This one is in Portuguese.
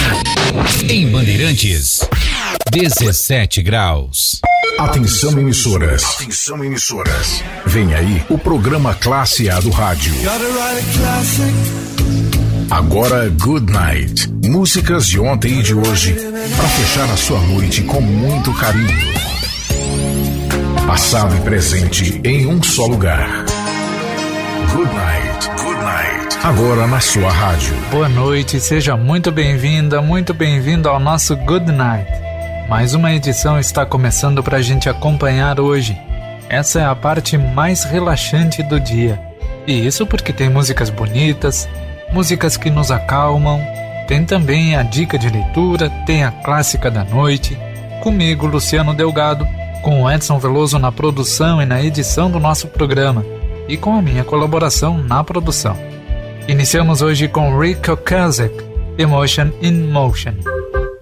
Em Bandeirantes, 17 graus. Atenção emissoras. Atenção emissoras. Vem aí o programa Classe A do rádio. Agora Good Night. Músicas de ontem e de hoje para fechar a sua noite com muito carinho. Passado e presente em um só lugar. Good Night. Good Night. Agora na sua rádio. Boa noite, seja muito bem-vinda, muito bem-vindo ao nosso Good Night. Mais uma edição está começando para a gente acompanhar hoje. Essa é a parte mais relaxante do dia. E isso porque tem músicas bonitas, músicas que nos acalmam, tem também a dica de leitura, tem a clássica da noite, comigo, Luciano Delgado, com o Edson Veloso na produção e na edição do nosso programa, e com a minha colaboração na produção. Iniciamos hoje com Rick Ocasek, Emotion in Motion.